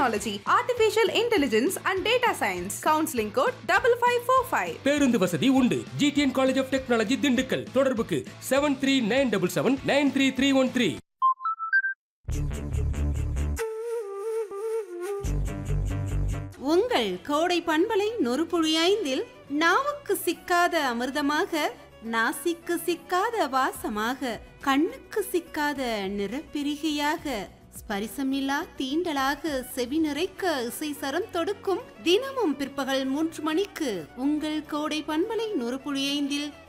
Technology, Artificial Intelligence and Data Science. Counseling code 5545. பேருந்து வசதி உண்டு. GTN College of Technology Dindigul. தொடர்புக்கு 7397793313. உங்கள் கோடை பண்பலை 100.5 நாவுக்கு சிக்காத அமிர்தமாக, நாசிக்கு சிக்காத வாசமாக, கண்ணுக்கு சிக்காத நிறப்பிரிகையாக, ஸ்பரிசமில்லா தீண்டலாக, செவி நிறைக்க இசை சரம் தொடுக்கும் தினமும் பிற்பகல் 3 மணிக்கு உங்கள் கோடை பண்பலை 100.5